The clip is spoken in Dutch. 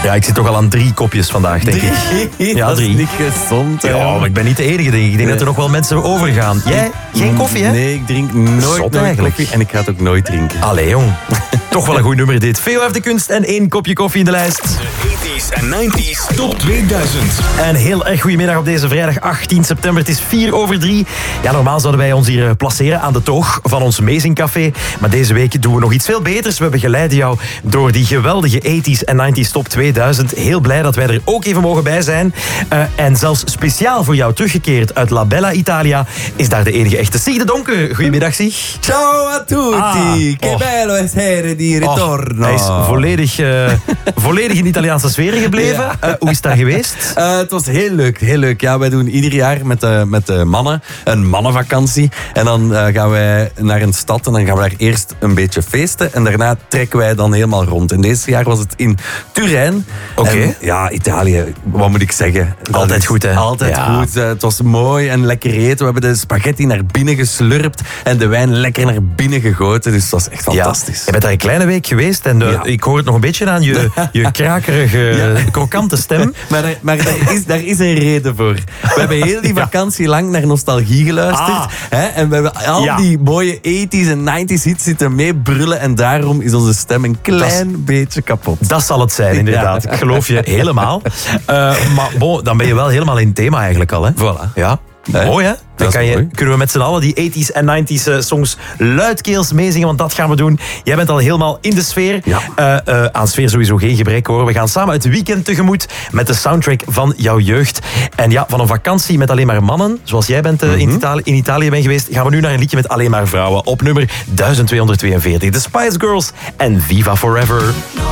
Ja, ik zit toch al aan 3 kopjes vandaag, denk ik. Ja, 3. Dat is niet gezond. Hè? Ja, maar ik ben niet de enige, denk ik. Ik denk dat er nog wel mensen overgaan. Jij? Geen koffie, hè? Nee, ik drink nooit eigenlijk. koffie en ik ga het ook nooit drinken. Allee, jong. Toch wel een goed nummer dit. Veo heeft de kunst en 1 kopje koffie in de lijst. De 80s en 90s top 2000. En heel erg goedemiddag op deze vrijdag 18 september. Het is 4:04. Ja, normaal zouden wij ons hier placeren aan de toog van ons Amazing Café. Maar deze week doen we nog iets veel beters. We begeleiden jou door die geweldige 80s en 90s top 2000. Heel blij dat wij er ook even mogen bij zijn. En zelfs speciaal voor jou teruggekeerd uit La Bella Italia is daar de enige echte Sig de Donker. Goedemiddag, Sig. Ciao a tutti, che bello essere di ritorno. Hij is volledig in Italiaanse sfeer gebleven. Hoe is het daar geweest? Het was heel leuk, heel leuk. Ja, wij doen ieder jaar met de mannen een mannenvakantie. En dan gaan wij naar een stad en dan gaan we daar eerst een beetje feesten. En daarna trekken wij dan helemaal rond. En deze jaar was het in Turijn. Oké. En ja, Italië, wat moet ik zeggen? Altijd goed, hè? Altijd goed. Het was mooi en lekker eten. We hebben de spaghetti naar binnen geslurpt en de wijn lekker naar binnen gegoten. Dus het was echt fantastisch. Je bent daar een kleine week geweest en ik hoor het nog een beetje aan je krakerige, krokante stem. Maar daar is een reden voor. We hebben heel die vakantie lang naar nostalgie geluisterd. Hè, en we hebben al die mooie 80s en 90s hits zitten meebrullen. En daarom is onze stem een klein beetje kapot. Dat zal het zijn, inderdaad. Ik geloof je helemaal. Maar bon, dan ben je wel helemaal in het thema eigenlijk al. Hè? Voilà. Ja. Mooi, hè? Dan kunnen we met z'n allen die 80s en 90s songs luidkeels meezingen, want dat gaan we doen. Jij bent al helemaal in de sfeer. Ja. Aan sfeer sowieso geen gebrek, hoor. We gaan samen het weekend tegemoet met de soundtrack van jouw jeugd. En ja, van een vakantie met alleen maar mannen, zoals jij bent in Italië bent geweest, gaan we nu naar een liedje met alleen maar vrouwen. Op nummer 1242. The Spice Girls en Viva Forever.